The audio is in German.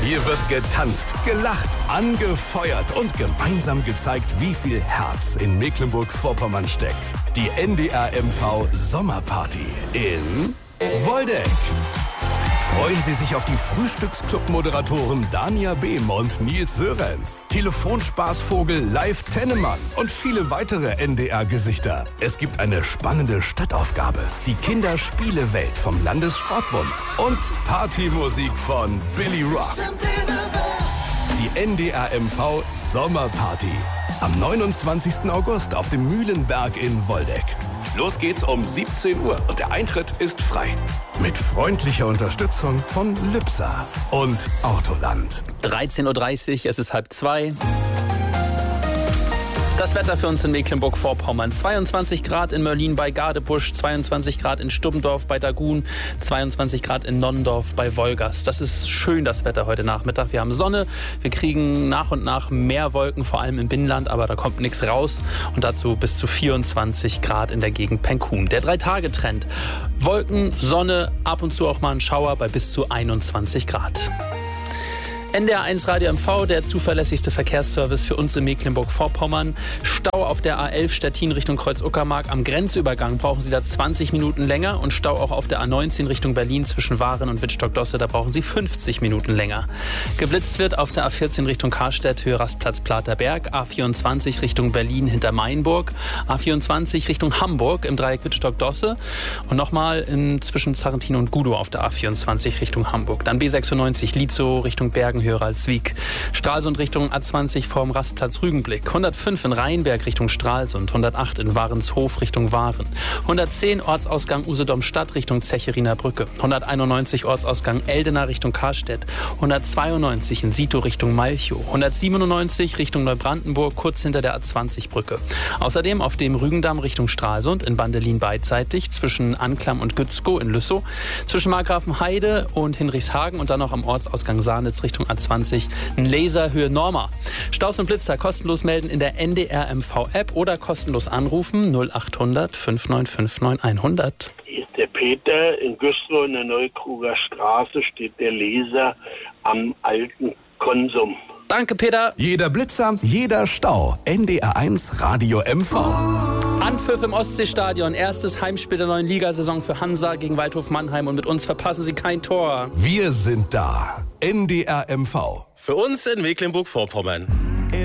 Hier wird getanzt, gelacht, angefeuert und gemeinsam gezeigt, wie viel Herz in Mecklenburg-Vorpommern steckt. Die NDR MV Sommerparty in Woldeck. Freuen Sie sich auf die Frühstücksclub-Moderatoren Dania Behm und Nils Sörenz, Telefonspaßvogel Live Tennemann und viele weitere NDR-Gesichter. Es gibt eine spannende Stadtaufgabe, die Kinderspielewelt vom Landessportbund und Partymusik von Billy Rock. Die NDR MV Sommerparty am 29. August auf dem Mühlenberg in Woldeck. Los geht's um 17 Uhr und der Eintritt ist frei. Mit freundlicher Unterstützung von Lübser und Autoland. 13.30 Uhr, es ist 1:30. Das Wetter für uns in Mecklenburg-Vorpommern. 22 Grad in Mörlin bei Gardebusch, 22 Grad in Stubbendorf bei Dagun, 22 Grad in Nonnendorf bei Wolgast. Das ist schön, das Wetter heute Nachmittag. Wir haben Sonne, wir kriegen nach und nach mehr Wolken, vor allem im Binnenland, aber da kommt nichts raus. Und dazu bis zu 24 Grad in der Gegend Penkhuhn. Der 3-Tage-Trend. Wolken, Sonne, ab und zu auch mal ein Schauer bei bis zu 21 Grad. NDR 1 Radio MV, der zuverlässigste Verkehrsservice für uns in Mecklenburg-Vorpommern. Stau auf der A11 Stettin Richtung Kreuz-Uckermark. Am Grenzübergang brauchen Sie da 20 Minuten länger. Und Stau auch auf der A19 Richtung Berlin zwischen Waren und Wittstock-Dosse. Da brauchen Sie 50 Minuten länger. Geblitzt wird auf der A14 Richtung Karstedt, Höhe Rastplatz Platerberg. A24 Richtung Berlin hinter Mainburg. A24 Richtung Hamburg im Dreieck Wittstock-Dosse. Und nochmal zwischen Zarrentin und Gudow auf der A24 Richtung Hamburg. Dann B96 Lietzow Richtung Bergen, höher als Wiek. Stralsund Richtung A20 vorm Rastplatz Rügenblick. 105 in Rheinberg Richtung Stralsund. 108 in Warenshof Richtung Waren. 110 Ortsausgang Usedom-Stadt Richtung Zecheriner Brücke. 191 Ortsausgang Eldena Richtung Karstedt. 192 in Sito Richtung Malchow. 197 Richtung Neubrandenburg, kurz hinter der A20-Brücke. Außerdem auf dem Rügendamm Richtung Stralsund, in Bandelin beidseitig, zwischen Anklam und Gützkow in Lüssow, zwischen Markgrafenheide und Hinrichshagen und dann noch am Ortsausgang Sahnitz Richtung A20 ein Laser Höhe Norma. Staus und Blitzer kostenlos melden in der NDR MV App oder kostenlos anrufen 0800 595 9100. Hier ist der Peter in Güstrow in der Neukruger Straße steht der Laser am alten Konsum. Danke, Peter. Jeder Blitzer, jeder Stau. NDR 1 Radio MV. Anpfiff im Ostseestadion. Erstes Heimspiel der neuen Ligasaison für Hansa gegen Waldhof Mannheim. Und mit uns verpassen Sie kein Tor. Wir sind da. NDR MV. Für uns in Mecklenburg-Vorpommern.